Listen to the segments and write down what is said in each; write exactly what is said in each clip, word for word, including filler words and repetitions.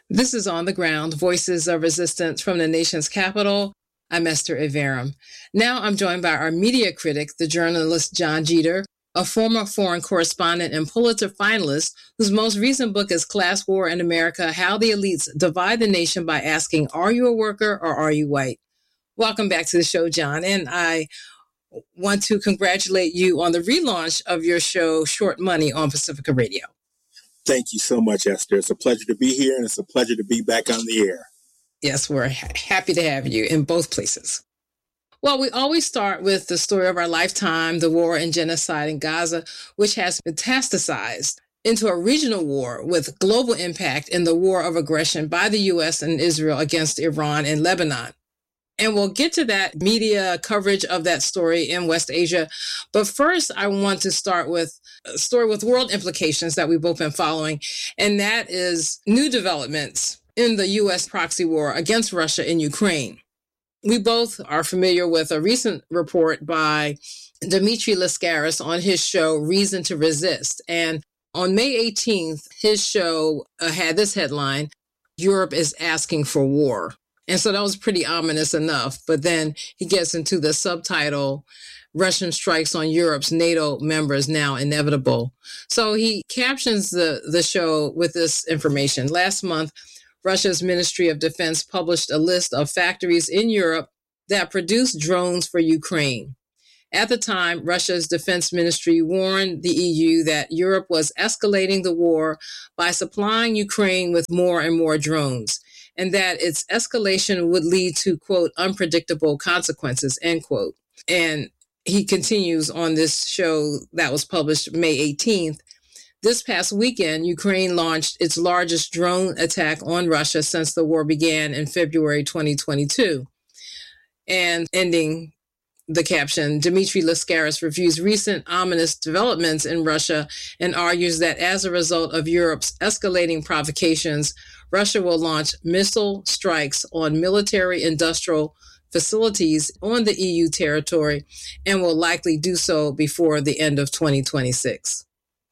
This is On the Ground, Voices of Resistance from the Nation's Capital. I'm Esther Iverem. Now I'm joined by our media critic, the journalist John Jeter, a former foreign correspondent and Pulitzer finalist whose most recent book is Class War in America, How the Elites Divide the Nation by Asking, Are you a worker or are you white? Welcome back to the show, John. And I want to congratulate you on the relaunch of your show, Short Money, on Pacifica Radio. Thank you so much, Esther. It's a pleasure to be here, and it's a pleasure to be back on the air. Yes, we're ha- happy to have you in both places. Well, we always start with the story of our lifetime, the war and genocide in Gaza, which has metastasized into a regional war with global impact in the war of aggression by the U S and Israel against Iran and Lebanon. And we'll get to that media coverage of that story in West Asia. But first, I want to start with a story with world implications that we've both been following. And that is new developments in the U S proxy war against Russia in Ukraine. We both are familiar with a recent report by Dmitry Lascaris on his show, Reason to Resist. And on May eighteenth, his show uh, had this headline, Europe is asking for war. And so that was pretty ominous enough. But then he gets into the subtitle, Russian strikes on Europe's NATO members now inevitable. So he captions the, the show with this information. Last month, Russia's Ministry of Defense published a list of factories in Europe that produce drones for Ukraine. At the time, Russia's defense ministry warned the E U that Europe was escalating the war by supplying Ukraine with more and more drones, and that its escalation would lead to, quote, unpredictable consequences, end quote. And he continues on this show that was published May eighteenth. This past weekend, Ukraine launched its largest drone attack on Russia since the war began in February twenty twenty-two. And ending the caption, Dmitry Lascaris reviews recent ominous developments in Russia and argues that as a result of Europe's escalating provocations, Russia will launch missile strikes on military industrial facilities on the E U territory and will likely do so before the end of twenty twenty-six.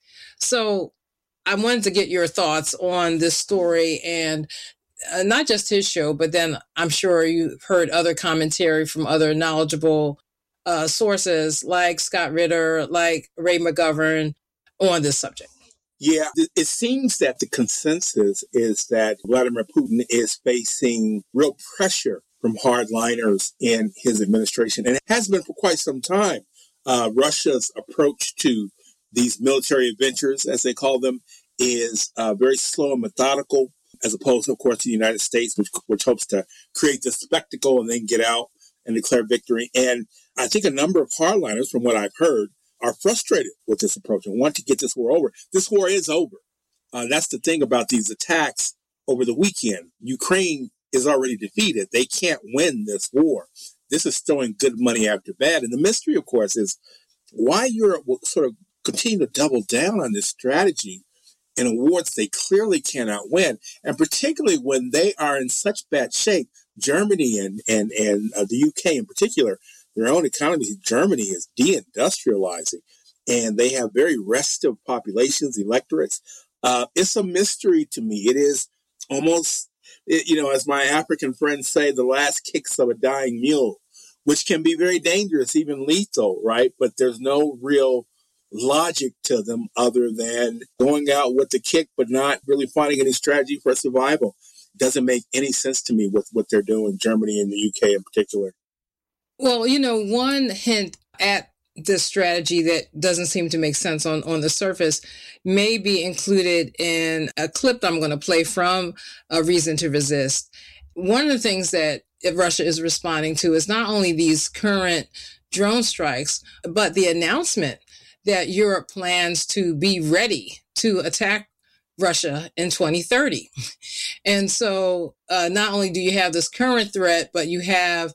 So I wanted to get your thoughts on this story and uh, not just his show, but then I'm sure you've heard other commentary from other knowledgeable uh, sources like Scott Ritter, like Ray McGovern on this subject. Yeah, it seems that the consensus is that Vladimir Putin is facing real pressure from hardliners in his administration, and it has been for quite some time. Uh, Russia's approach to these military adventures, as they call them, is uh, very slow and methodical, as opposed to, of course, the United States, which, which hopes to create the spectacle and then get out and declare victory. And I think a number of hardliners, from what I've heard, are frustrated with this approach and want to get this war over. This war is over. Uh, that's the thing about these attacks over the weekend. Ukraine is already defeated. They can't win this war. This is throwing good money after bad. And the mystery, of course, is why Europe will sort of continue to double down on this strategy in awards they clearly cannot win, and particularly when they are in such bad shape. Germany and and and uh, the U K in particular, their own economy, Germany is deindustrializing, and they have very restive populations, electorates. Uh, it's a mystery to me. It is almost, you know, as my African friends say, the last kicks of a dying mule, which can be very dangerous, even lethal, right? But there's no real logic to them other than going out with the kick, but not really finding any strategy for survival. Doesn't make any sense to me with what they're doing, Germany and the U K in particular. Well, you know, one hint at this strategy that doesn't seem to make sense on, on the surface may be included in a clip that I'm going to play from A Reason to Resist. One of the things that Russia is responding to is not only these current drone strikes, but the announcement that Europe plans to be ready to attack Russia in twenty thirty. And so uh, not only do you have this current threat, but you have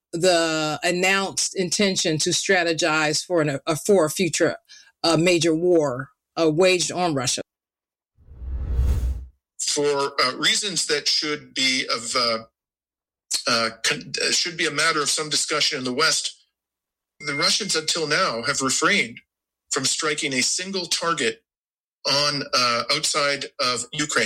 the announced intention to strategize for, an, a, for a future uh, major war uh, waged on Russia. For uh, reasons that should be of uh, uh, con- should be a matter of some discussion in the West, the Russians until now have refrained from striking a single target on uh, outside of Ukraine.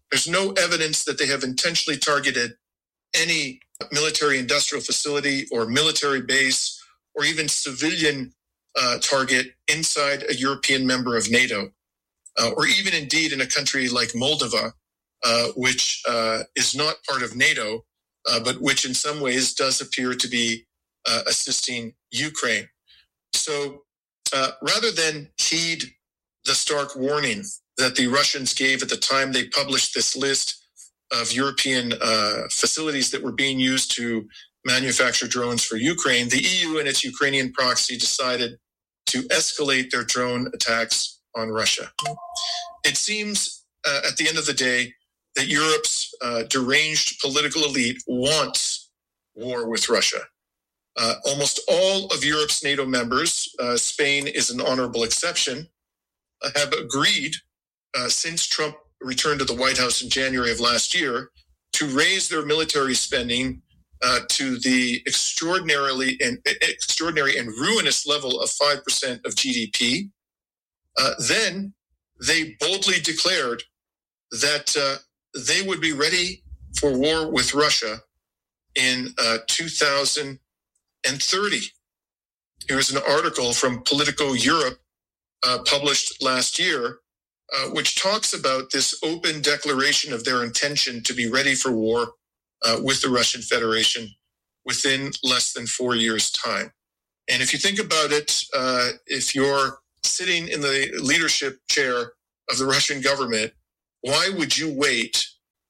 There's no evidence that they have intentionally targeted any military industrial facility or military base or even civilian uh, target inside a European member of NATO, uh, or even indeed in a country like Moldova, uh, which uh, is not part of NATO, uh, but which in some ways does appear to be uh, assisting Ukraine. So uh, rather than heed the stark warning that the Russians gave at the time they published this list of European uh, facilities that were being used to manufacture drones for Ukraine, the E U and its Ukrainian proxy decided to escalate their drone attacks on Russia. It seems uh, at the end of the day that Europe's uh, deranged political elite wants war with Russia. Uh, almost all of Europe's NATO members, uh, Spain is an honorable exception, uh, have agreed uh, since Trump returned to the White House in January of last year to raise their military spending uh, to the extraordinarily and extraordinary and ruinous level of five percent of G D P. Uh, then they boldly declared that uh, they would be ready for war with Russia in uh, two thousand thirty. Here's an article from Politico Europe uh, published last year, uh, which talks about this open declaration of their intention to be ready for war uh, with the Russian Federation within less than four years' time. And if you think about it, uh, if you're sitting in the leadership chair of the Russian government, why would you wait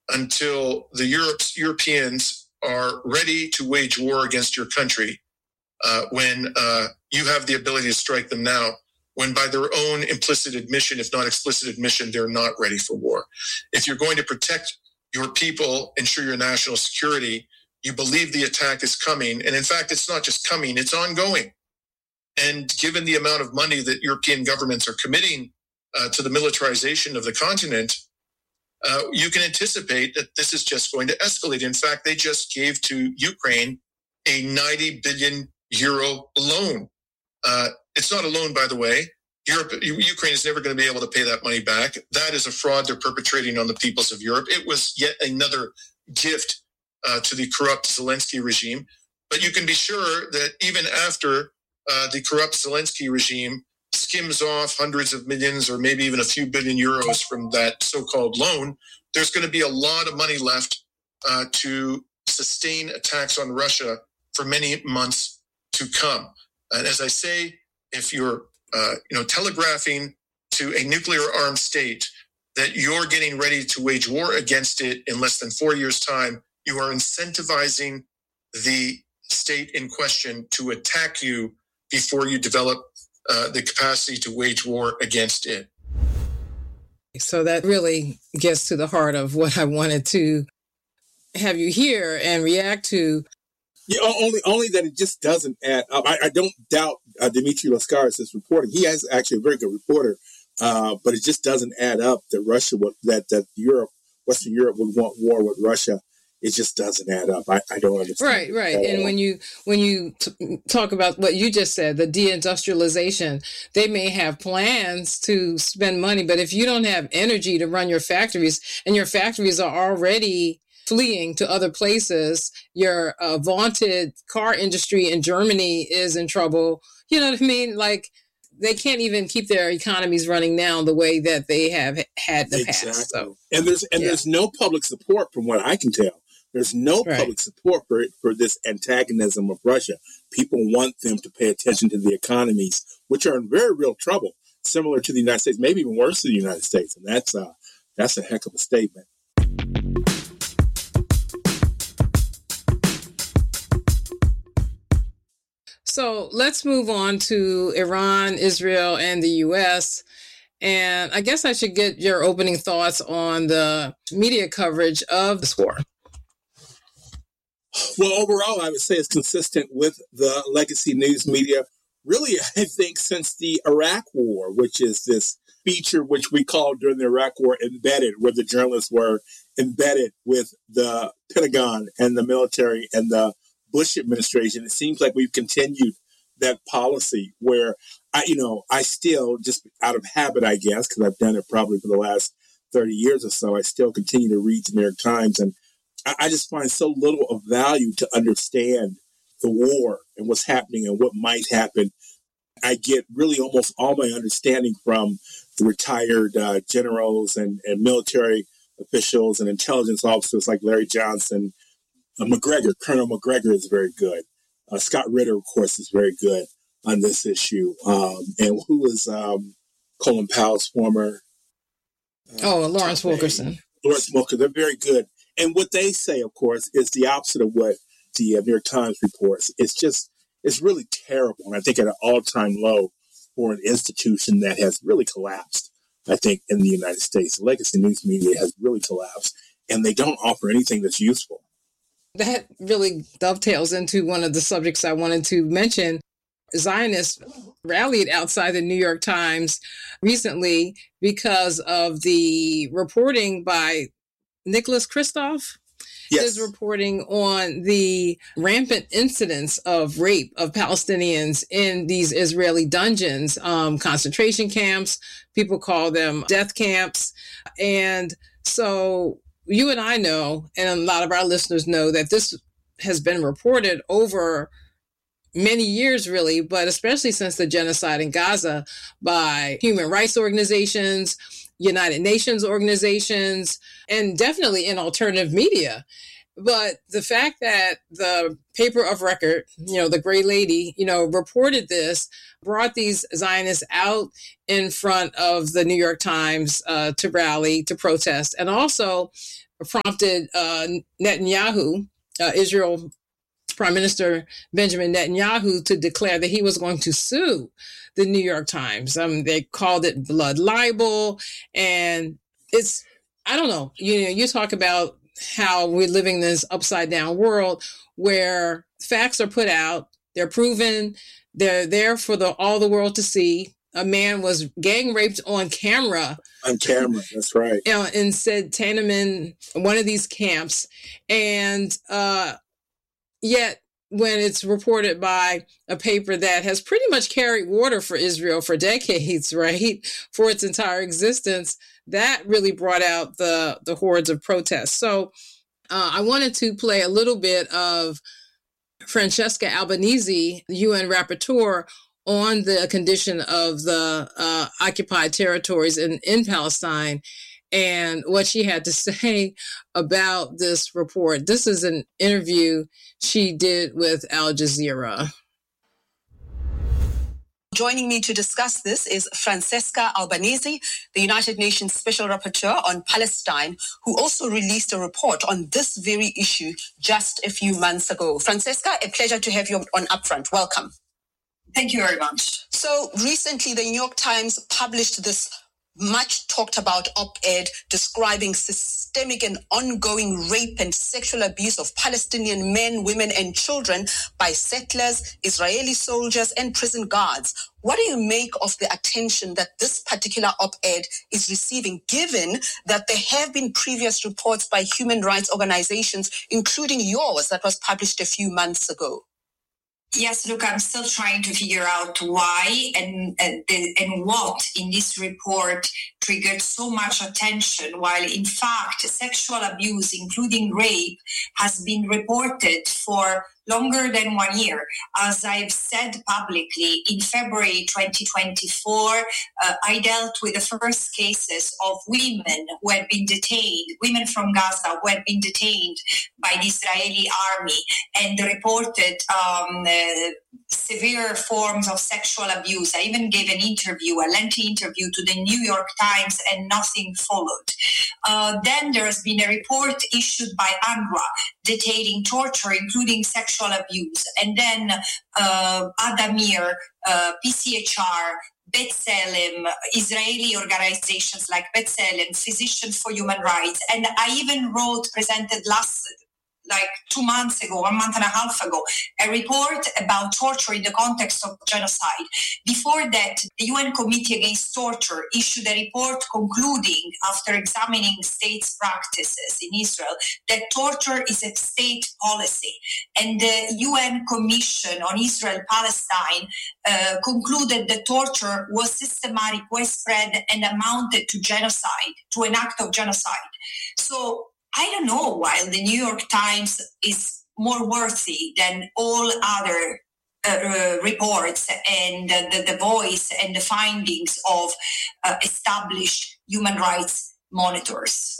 until the Europe's, Europeans are ready to wage war against your country uh, when uh, you have the ability to strike them now, when by their own implicit admission, if not explicit admission, they're not ready for war? If you're going to protect your people, ensure your national security, you believe the attack is coming. And in fact, it's not just coming, it's ongoing. And given the amount of money that European governments are committing uh, to the militarization of the continent, uh, you can anticipate that this is just going to escalate. In fact, they just gave to Ukraine a ninety billion euro loan. Uh, it's not a loan, by the way. Europe, Ukraine is never going to be able to pay that money back. That is a fraud they're perpetrating on the peoples of Europe. It was yet another gift uh, to the corrupt Zelensky regime. But you can be sure that even after uh, the corrupt Zelensky regime skims off hundreds of millions or maybe even a few billion euros from that so-called loan, there's going to be a lot of money left uh, to sustain attacks on Russia for many months to come. And as I say, if you're uh, you know, telegraphing to a nuclear-armed state that you're getting ready to wage war against it in less than four years' time, you are incentivizing the state in question to attack you before you develop uh, the capacity to wage war against it. So that really gets to the heart of what I wanted to have you hear and react to. Yeah, only only that it just doesn't add up. I, I don't doubt uh, Dmitry Laskaris' reporting. He has actually a very good reporter, uh, but it just doesn't add up that Russia would, that that Europe, Western Europe would want war with Russia. It just doesn't add up. I, I don't understand. Right, right. And when you when you t- talk about what you just said, the deindustrialization, they may have plans to spend money, but if you don't have energy to run your factories, and your factories are already fleeing to other places, your uh, vaunted car industry in Germany is in trouble. You know what I mean? Like, they can't even keep their economies running now the way that they have had in the exactly. past. So, and there's and yeah. there's no public support, from what I can tell. There's no right. public support for for this antagonism of Russia. People want them to pay attention to the economies, which are in very real trouble, similar to the United States, maybe even worse than the United States. And that's uh, that's a heck of a statement. So let's move on to Iran, Israel, and the U S. And I guess I should get your opening thoughts on the media coverage of this war. Well, overall, I would say it's consistent with the legacy news media, really, I think, since the Iraq War, which is this feature which we called during the Iraq War embedded, where the journalists were embedded with the Pentagon and the military and the Bush administration. It seems like we've continued that policy where, I, you know, I still, just out of habit, I guess, because I've done it probably for the last thirty years or so, I still continue to read the New York Times. And I, I just find so little of value to understand the war and what's happening and what might happen. I get really almost all my understanding from the retired uh, generals and, and military officials and intelligence officers like Larry Johnson. Uh, McGregor, Colonel McGregor is very good. Uh, Scott Ritter, of course, is very good on this issue. Um, and who was um, Colin Powell's former... Uh, oh, Lawrence Wilkerson. Lawrence Wilkerson, they're very good. And what they say, of course, is the opposite of what the uh, New York Times reports. It's just, it's really terrible. And I think at an all-time low for an institution that has really collapsed, I think, in the United States. The legacy news media has really collapsed, and they don't offer anything that's useful. That really dovetails into one of the subjects I wanted to mention. Zionists rallied outside the New York Times recently because of the reporting by Nicholas Kristof. Yes. His reporting on the rampant incidents of rape of Palestinians in these Israeli dungeons, um, concentration camps. People call them death camps. And so you and I know, and a lot of our listeners know, that this has been reported over many years, really, but especially since the genocide in Gaza by human rights organizations, United Nations organizations, and definitely in alternative media. But the fact that the paper of record, you know, the Gray Lady, you know, reported this, brought these Zionists out in front of the New York Times uh, to rally, to protest, and also prompted uh, Netanyahu, uh, Israel Prime Minister Benjamin Netanyahu, to declare that he was going to sue the New York Times. Um, they called it blood libel. And it's, I don't know, you know, you talk about how we're living this upside down world where facts are put out, they're proven, they're there for the all the world to see. A man was gang raped on camera. On camera, that's right. You know, in said Tenement, one of these camps. And uh, yet, when it's reported by a paper that has pretty much carried water for Israel for decades, right, for its entire existence, that really brought out the, the hordes of protests. So uh, I wanted to play a little bit of Francesca Albanese, the U N rapporteur, on the condition of the uh, occupied territories in, in Palestine and what she had to say about this report. This is an interview she did with Al Jazeera. Joining me to discuss this is Francesca Albanese, the United Nations Special Rapporteur on Palestine, who also released a report on this very issue just a few months ago. Francesca, a pleasure to have you on Upfront. Welcome. Thank you very much. So recently, the New York Times published this much talked about op-ed describing systemic and ongoing rape and sexual abuse of Palestinian men, women, and children by settlers, Israeli soldiers, and prison guards. What do you make of the attention that this particular op-ed is receiving, given that there have been previous reports by human rights organizations, including yours, that was published a few months ago? Yes, look, I'm still trying to figure out why and and, and what in this report triggered so much attention, while in fact sexual abuse, including rape, has been reported for longer than one year. As I've said publicly, in February twenty twenty-four, uh, I dealt with the first cases of women who had been detained, women from Gaza who had been detained by the Israeli army and reported um, uh, severe forms of sexual abuse. I even gave an interview, a lengthy interview to the New York Times, and nothing followed. Uh, then there has been a report issued by UNRWA detailing torture, including sexual abuse. And then uh, Adamir, uh, P C H R, B'Tselem, Israeli organizations like B'Tselem, Physicians for Human Rights. And I even wrote, presented last like two months ago, one month and a half ago, a report about torture in the context of genocide. Before that, the U N Committee Against Torture issued a report concluding, after examining states' practices in Israel, that torture is a state policy. And the U N Commission on Israel-Palestine uh, concluded that torture was systematic, widespread, and amounted to genocide, to an act of genocide. So I don't know why the New York Times is more worthy than all other uh, uh, reports and uh, the, the voice and the findings of uh, established human rights monitors.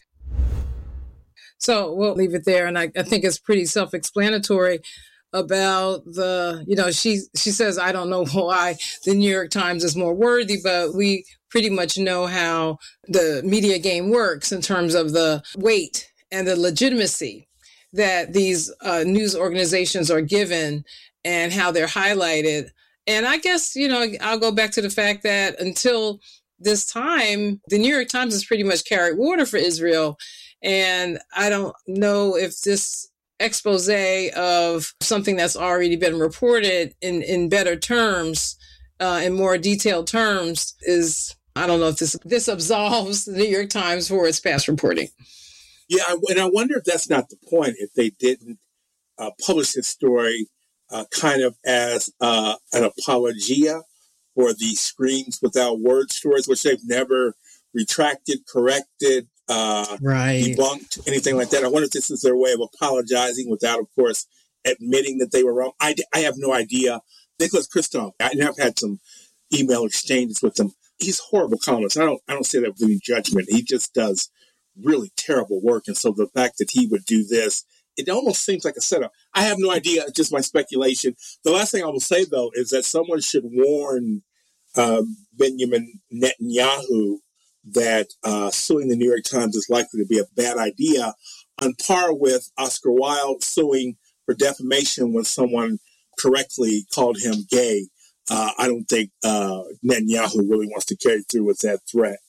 So we'll leave it there. And I, I think it's pretty self-explanatory about the, you know, she she says, I don't know why the New York Times is more worthy, but we pretty much know how the media game works in terms of the weight and the legitimacy that these uh, news organizations are given and how they're highlighted. And I guess, you know, I'll go back to the fact that until this time, the New York Times has pretty much carried water for Israel. And I don't know if this expose of something that's already been reported in, in better terms, uh, in more detailed terms, is, I don't know if this this absolves the New York Times for its past reporting. Yeah, and I wonder if that's not the point, if they didn't uh, publish this story uh, kind of as uh, an apologia for the Screams Without Words stories, which they've never retracted, corrected, uh, right. debunked, anything like that. I wonder if this is their way of apologizing without, of course, admitting that they were wrong. I, I have no idea. Nicholas Kristof, I have had some email exchanges with him. He's a horrible columnist. I don't, I don't say that with any judgment. He just does really terrible work. And so the fact that he would do this, it almost seems like a setup. I have no idea. It's just my speculation. The last thing I will say, though, is that someone should warn uh, Benjamin Netanyahu that uh, suing the New York Times is likely to be a bad idea, on par with Oscar Wilde suing for defamation when someone correctly called him gay. Uh, I don't think uh, Netanyahu really wants to carry through with that threat.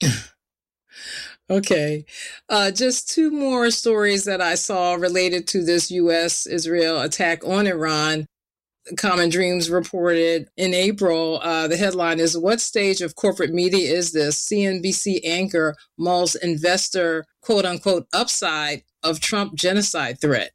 Okay. Uh, just two more stories that I saw related to this U S Israel attack on Iran. Common Dreams reported in April. Uh, the headline is, what stage of corporate media is this? C N B C anchor mulls investor, quote unquote, upside of Trump genocide threat.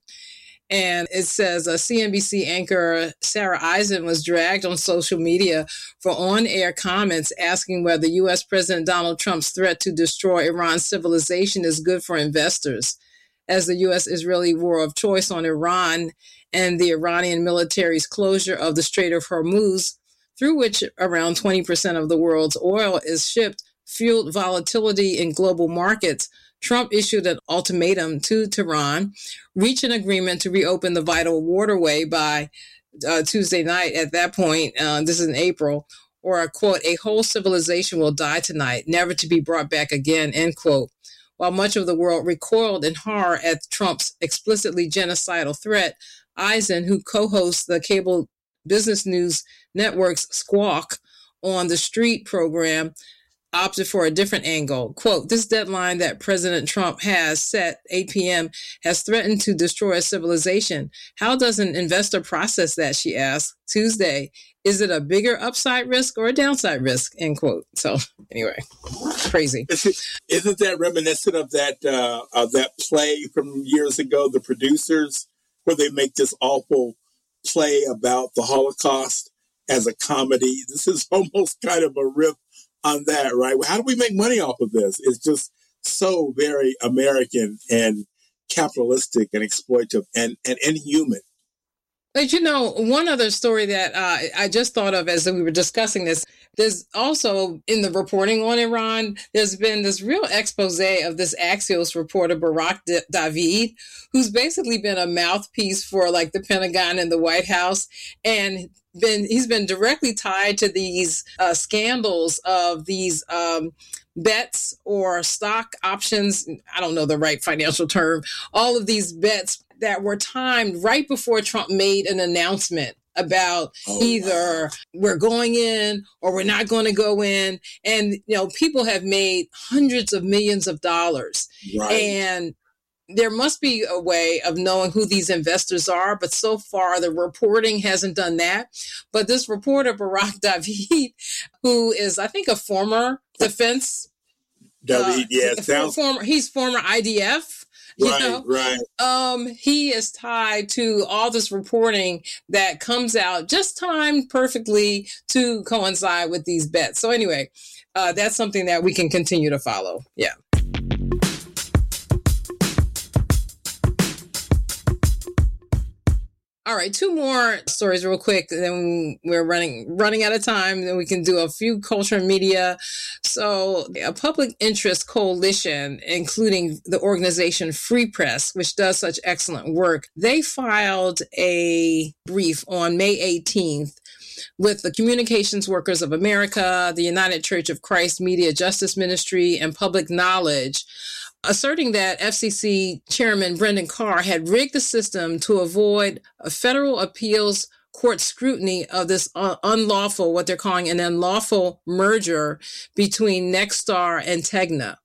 And it says uh, C N B C anchor Sarah Eisen was dragged on social media for on-air comments asking whether U S President Donald Trump's threat to destroy Iran's civilization is good for investors, as the U S-Israeli war of choice on Iran and the Iranian military's closure of the Strait of Hormuz, through which around twenty percent of the world's oil is shipped, fueled volatility in global markets. Trump issued an ultimatum to Tehran, reach an agreement to reopen the vital waterway by uh, Tuesday night. At that point, uh, this is in April, or a quote, a whole civilization will die tonight, never to be brought back again, end quote. While much of the world recoiled in horror at Trump's explicitly genocidal threat, Eisen, who co-hosts the cable business news network's Squawk on the Street program, opted for a different angle. Quote, this deadline that President Trump has set, eight p.m., has threatened to destroy a civilization. How does an investor process that, she asked. Tuesday, is it a bigger upside risk or a downside risk, end quote. So anyway, crazy. Isn't that reminiscent of that, uh, of that play from years ago, The Producers, where they make this awful play about the Holocaust as a comedy? This is almost kind of a riff on that, right? How do we make money off of this? It's just so very American and capitalistic and exploitive and, and inhuman. But, you know, one other story that uh, I just thought of as we were discussing this, there's also in the reporting on Iran, there's been this real expose of this Axios reporter, Barak D- David, who's basically been a mouthpiece for like the Pentagon and the White House. And been he's been directly tied to these uh, scandals of these um, bets or stock options. I don't know the right financial term. All of these bets that were timed right before Trump made an announcement about oh, either wow. we're going in or we're not going to go in. And, you know, people have made hundreds of millions of dollars. Right. And there must be a way of knowing who these investors are, but so far the reporting hasn't done that. But this reporter, Barak David, who is, I think, a former defense, David, uh, yeah, sounds former, he's former I D F. You right, know? right. Um, he is tied to all this reporting that comes out just timed perfectly to coincide with these bets. So anyway, uh, that's something that we can continue to follow. Yeah. All right, two more stories real quick. Then we're running running out of time. Then we can do a few culture and media. So a public interest coalition, including the organization Free Press, which does such excellent work, they filed a brief on May eighteenth with the Communications Workers of America, the United Church of Christ Media Justice Ministry, and Public Knowledge, asserting that F C C Chairman Brendan Carr had rigged the system to avoid a federal appeals court scrutiny of this uh, unlawful, what they're calling an unlawful merger between Nexstar and Tegna.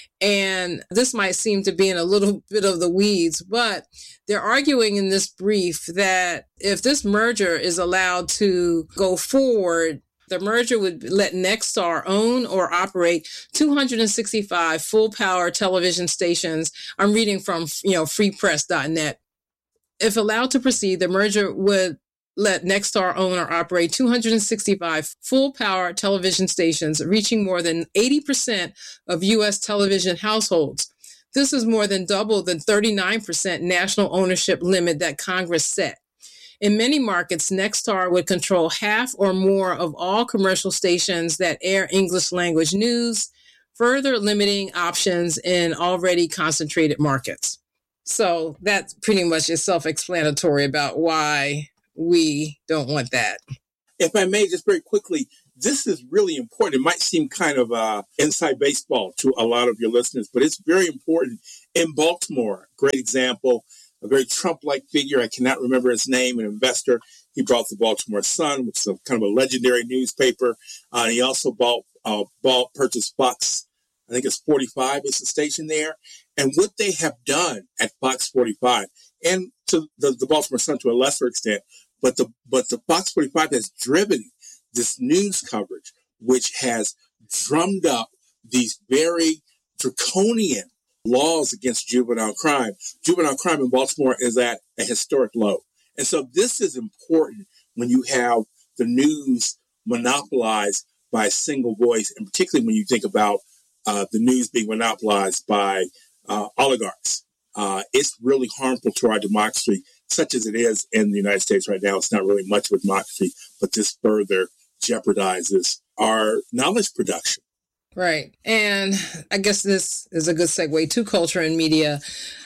And this might seem to be in a little bit of the weeds, but they're arguing in this brief that if this merger is allowed to go forward, the merger would let Nexstar own or operate two hundred sixty-five full-power television stations. I'm reading from, you know, free press dot net. If allowed to proceed, the merger would let Nexstar own or operate two hundred sixty-five full-power television stations, reaching more than eighty percent of U S television households. This is more than double the thirty-nine percent national ownership limit that Congress set. In many markets, Nexstar would control half or more of all commercial stations that air English language news, further limiting options in already concentrated markets. So that pretty much is self-explanatory about why we don't want that. If I may, just very quickly, this is really important. It might seem kind of uh, inside baseball to a lot of your listeners, but it's very important. In Baltimore, great example, a very Trump-like figure. I cannot remember his name, an investor. He bought the Baltimore Sun, which is a, kind of a legendary newspaper. Uh, and he also bought, uh, bought, purchased Fox. I think it's forty-five is the station there. And what they have done at Fox forty-five, and to the, the Baltimore Sun to a lesser extent, but the but the Fox forty-five has driven this news coverage, which has drummed up these very draconian laws against juvenile crime. Juvenile crime in Baltimore is at a historic low. And so this is important when you have the news monopolized by a single voice, and particularly when you think about uh, the news being monopolized by uh, oligarchs. Uh, it's really harmful to our democracy, such as it is in the United States right now. It's not really much of a democracy, but this further jeopardizes our knowledge production. Right. And I guess this is a good segue to culture and media.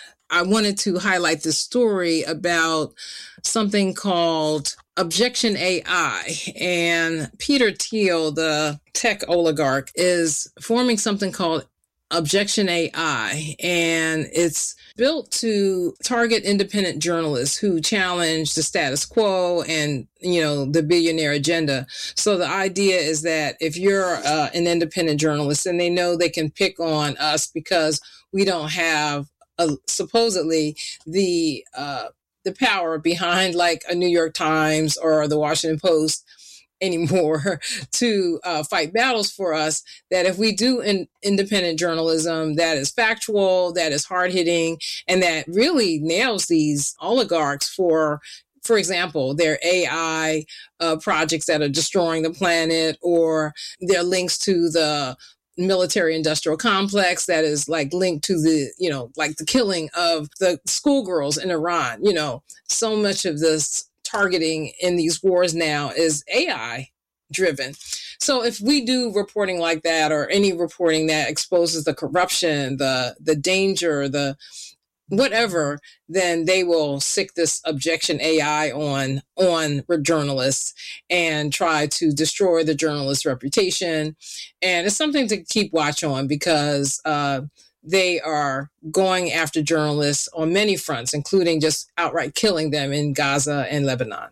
I wanted to highlight this story about something called Objection A I. And Peter Thiel, the tech oligarch, is forming something called Objection A I, and it's built to target independent journalists who challenge the status quo and, you know, the billionaire agenda. So the idea is that if you're uh, an independent journalist and they know they can pick on us because we don't have uh, supposedly the uh, the power behind like a New York Times or the Washington Post anymore to uh, fight battles for us, that if we do in independent journalism that is factual, that is hard-hitting, and that really nails these oligarchs for, for example, their A I uh, projects that are destroying the planet, or their links to the military industrial complex that is like linked to the, you know, like the killing of the schoolgirls in Iran. You know, so much of this targeting in these wars now is A I driven. So if we do reporting like that, or any reporting that exposes the corruption, the the danger, the whatever, then they will sick this Objection A I on on journalists and try to destroy the journalist's reputation. And it's something to keep watch on, because uh, they are going after journalists on many fronts, including just outright killing them in Gaza and Lebanon.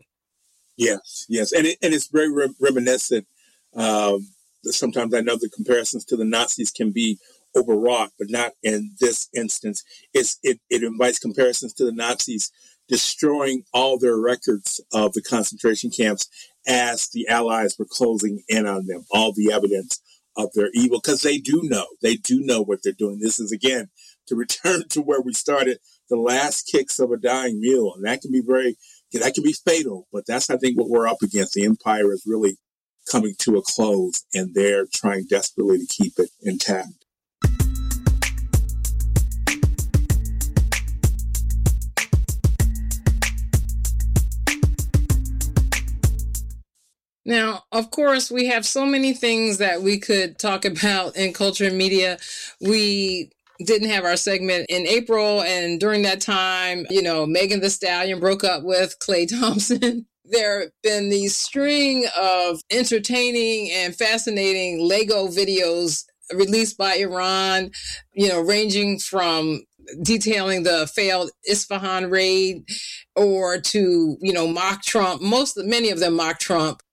Yes, yes. And, it, and it's very re- reminiscent. Um, sometimes I know the comparisons to the Nazis can be overwrought, but not in this instance. It's, it, it invites comparisons to the Nazis destroying all their records of the concentration camps as the Allies were closing in on them, all the evidence of their evil, because they do know, they do know what they're doing. This is, again, to return to where we started, the last kicks of a dying mule. And that can be very, that can be fatal, but that's, I think, what we're up against. The empire is really coming to a close, and they're trying desperately to keep it intact. Now, of course, we have so many things that we could talk about in culture and media. We didn't have our segment in April, and during that time, you know, Megan Thee Stallion broke up with Klay Thompson. There have been these string of entertaining and fascinating Lego videos released by Iran, you know, ranging from detailing the failed Isfahan raid or to, you know, mock Trump. Most, many of them mock Trump.